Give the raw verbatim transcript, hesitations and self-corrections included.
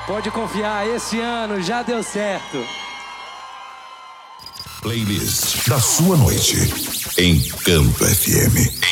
Pode confiar, esse ano já deu certo. Playlist da sua noite em Canto F M.